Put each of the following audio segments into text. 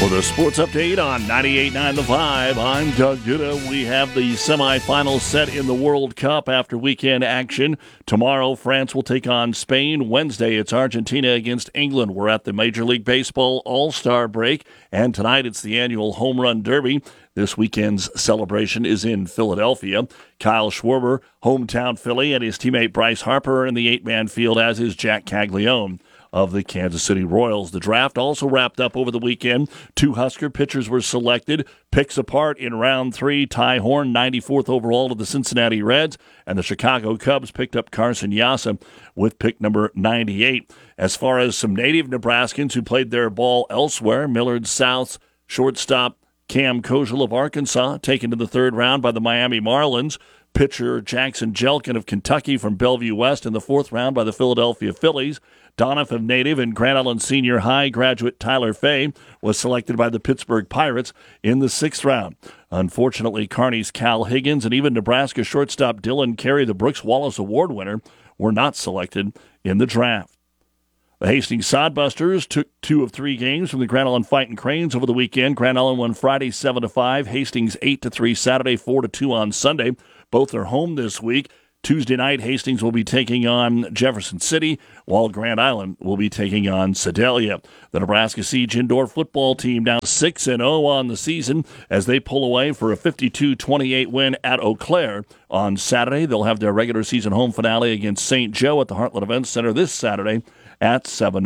For the sports update on 98.9 The Vibe, I'm Doug Duda. We have the semifinals set in the World Cup after weekend action. Tomorrow, France will take on Spain. Wednesday, it's Argentina against England. We're at the Major League Baseball All-Star break, and tonight it's the annual Home Run Derby. This weekend's celebration is in Philadelphia. Kyle Schwarber, hometown Philly, and his teammate Bryce Harper are in the 8-man field, as is Jack Caglione of the Kansas City Royals. The draft also wrapped up over the weekend. 2 Husker pitchers were selected. Picks apart in round 3. Ty Horn, 94th overall to the Cincinnati Reds, and the Chicago Cubs picked up Carson Yasa with pick number 98. As far as some native Nebraskans who played their ball elsewhere, Millard South's shortstop Cam Kozel of Arkansas, taken to the 3rd round by the Miami Marlins. Pitcher Jackson Jelkin of Kentucky from Bellevue West in the 4th round by the Philadelphia Phillies. Donovan native and Grand Island Senior High graduate Tyler Fay was selected by the Pittsburgh Pirates in the 6th round. Unfortunately, Kearney's Cal Higgins and even Nebraska shortstop Dylan Carey, the Brooks Wallace Award winner, were not selected in the draft. The Hastings Sodbusters took 2 of 3 games from the Grand Island Fighting Cranes over the weekend. Grand Island won Friday 7-5, Hastings 8-3 Saturday, 4-2 on Sunday. Both are home this week. Tuesday night, Hastings will be taking on Jefferson City, while Grand Island will be taking on Sedalia. The Nebraska Siege indoor football team now 6-0 on the season as they pull away for a 52-28 win at Eau Claire. On Saturday, they'll have their regular season home finale against St. Joe at the Heartland Events Center this Saturday at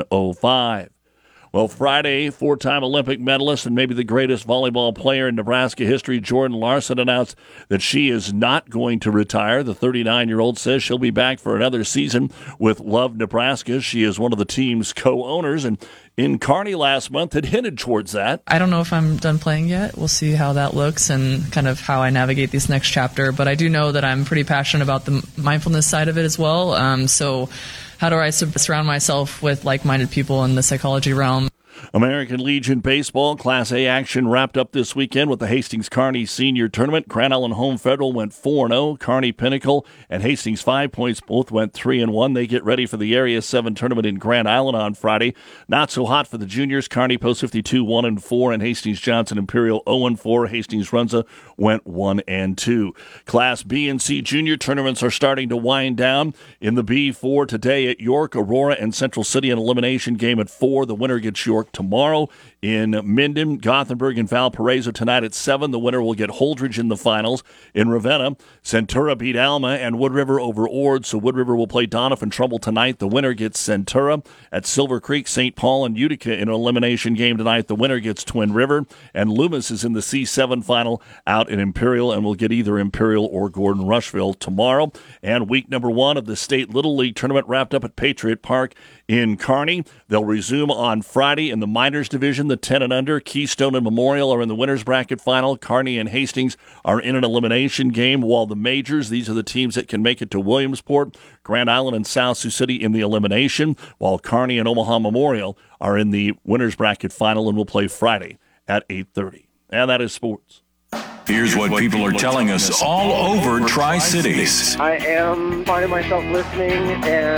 7:05. Well, Friday, 4-time Olympic medalist and maybe the greatest volleyball player in Nebraska history, Jordan Larson, announced that she is not going to retire. The 39-year-old says she'll be back for another season with Love Nebraska. She is one of the team's co-owners, and in Kearney last month had hinted towards that. I don't know if I'm done playing yet. We'll see how that looks and kind of how I navigate this next chapter. But I do know that I'm pretty passionate about the mindfulness side of it as well. So how do I surround myself with like-minded people in the psychology realm? American Legion Baseball Class A action wrapped up this weekend with the Hastings-Kearney Senior Tournament. Grand Island Home Federal went 4-0. Kearney Pinnacle and Hastings 5 Points both went 3-1. They get ready for the Area 7 tournament in Grand Island on Friday. Not so hot for the juniors. Kearney Post 52 1-4 and Hastings Johnson Imperial 0-4. Hastings Runza went 1-2. Class B and C junior tournaments are starting to wind down. In the B4 today at York, Aurora and Central City, an elimination game at 4. The winner gets York tomorrow. In Minden, Gothenburg and Valparaiso tonight at 7. The winner will get Holdridge in the finals. In Ravenna, Centura beat Alma and Wood River over Ord, so Wood River will play Donovan Trumbull tonight. The winner gets Centura. At Silver Creek, St. Paul and Utica in an elimination game tonight. The winner gets Twin River. And Loomis is in the C7 final out in Imperial and will get either Imperial or Gordon Rushville tomorrow. And week number 1 of the State Little League tournament wrapped up at Patriot Park in Kearney. They'll resume on Friday in the minors division. The 10 and under, Keystone and Memorial are in the winners bracket final. Kearney and Hastings are in an elimination game, while the majors, these are the teams that can make it to Williamsport, Grand Island and South Sioux City in the elimination, while Kearney and Omaha Memorial are in the winners bracket final and will play Friday at 8:30. And that is sports. Here's what people are telling us all over Tri-Cities. I am finding myself listening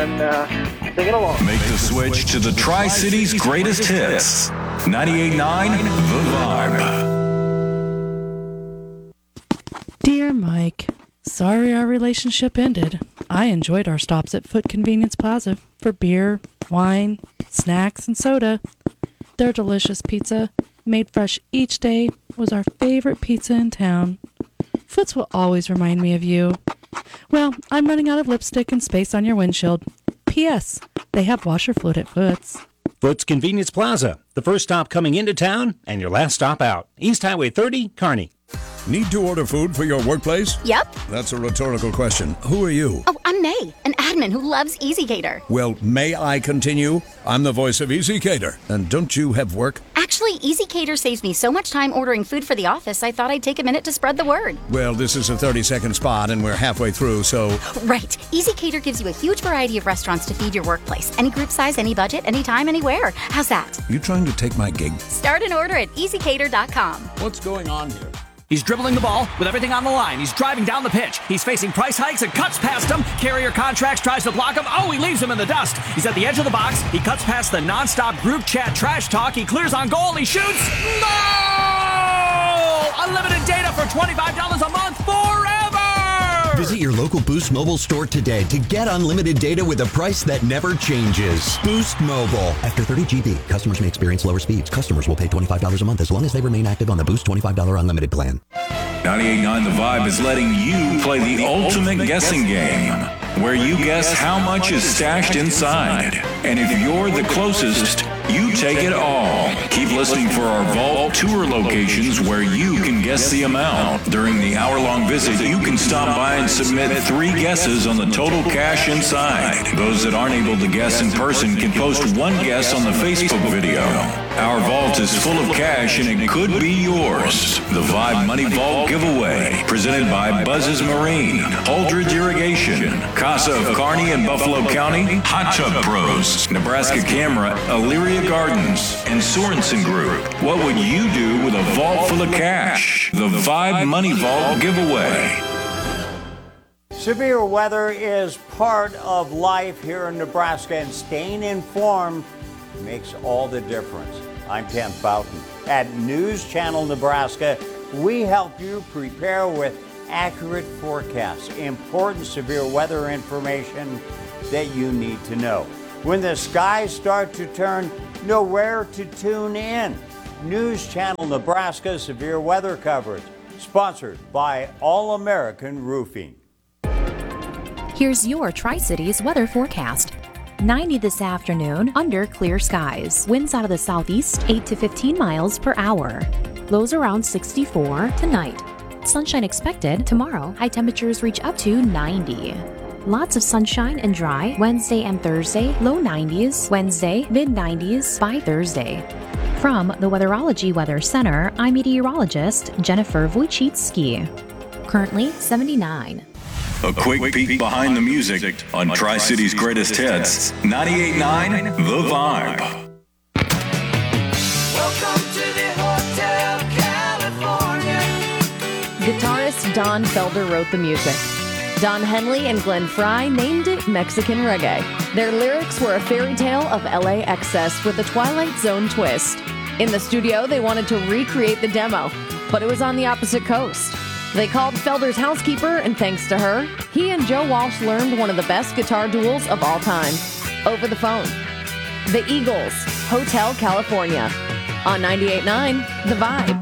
and singing along. Make the switch to the Tri-Cities' greatest hits. 98.9 The Vibe. Dear Mike, sorry our relationship ended. I enjoyed our stops at Foot Convenience Plaza for beer, wine, snacks, and soda. Their delicious pizza, made fresh each day, was our favorite pizza in town. Foots will always remind me of you. Well, I'm running out of lipstick and space on your windshield. P.S. They have washer fluid at Foots. Foots Convenience Plaza, the first stop coming into town and your last stop out. East Highway 30, Kearney. Need to order food for your workplace? Yep. That's a rhetorical question. Who are you? Oh, I'm May, an admin who loves EasyCater. Well, may I continue? I'm the voice of EasyCater. And don't you have work? Actually, EasyCater saves me so much time ordering food for the office, I thought I'd take a minute to spread the word. Well, this is a 30-second spot, and we're halfway through, so... Right. EasyCater gives you a huge variety of restaurants to feed your workplace. Any group size, any budget, anytime, anywhere. How's that? You trying to take my gig? Start an order at EasyCater.com. What's going on here? He's dribbling the ball with everything on the line. He's driving down the pitch. He's facing price hikes and cuts past him. Carrier Contracts tries to block him. Oh, he leaves him in the dust. He's at the edge of the box. He cuts past the nonstop group chat trash talk. He clears on goal. He shoots. No! Unlimited data for $25 a month forever! Visit your local Boost Mobile store today to get unlimited data with a price that never changes. Boost Mobile. After 30 GB, customers may experience lower speeds. Customers will pay $25 a month as long as they remain active on the Boost $25 unlimited plan. 98.9 The Vibe is letting you play the ultimate guessing game, where you guess how much is stashed inside. And if you're the closest, you take it all. Keep listening for our vault tour locations where you can guess the amount. During the hour-long visit, you can stop by and submit 3 guesses on the total cash inside. Those that aren't able to guess in person can post 1 guess on the Facebook video. Our vault is full of cash and it could be yours. The Vibe Money Vault Giveaway, presented by Buzz's Marine, Holdridge Irrigation, Casa of Kearney and Buffalo County, Hot Tub Pros, Nebraska Camera, Elyria Gardens, and Sorensen Group. What would you do with a vault full of cash? The Vibe Money Vault Giveaway. Severe weather is part of life here in Nebraska, and staying informed makes all the difference. I'm Ken Fountain. At News Channel Nebraska, we help you prepare with accurate forecasts, important severe weather information that you need to know. When the skies start to turn, know where to tune in. News Channel Nebraska severe weather coverage, sponsored by All American Roofing. Here's your Tri-Cities weather forecast. 90 this afternoon under clear skies. Winds out of the southeast 8 to 15 miles per hour. Lows around 64 tonight. Sunshine expected tomorrow. High temperatures reach up to 90. Lots of sunshine and dry Wednesday and Thursday. Low 90s. Wednesday, mid 90s by Thursday. From the Weatherology Weather Center, I'm meteorologist Jennifer Wojcicki. Currently 79. A quick peek behind the music on Tri-City's greatest hits. 98.9 The Vibe. Welcome to the Hotel California. Guitarist Don Felder wrote the music. Don Henley and Glenn Fry named it Mexican reggae. Their lyrics were a fairy tale of LA excess with a Twilight Zone twist. In the studio, they wanted to recreate the demo, but it was on the opposite coast. They called Felder's housekeeper, and thanks to her, he and Joe Walsh learned one of the best guitar duels of all time, over the phone. The Eagles, Hotel California, on 98.9 The Vibe.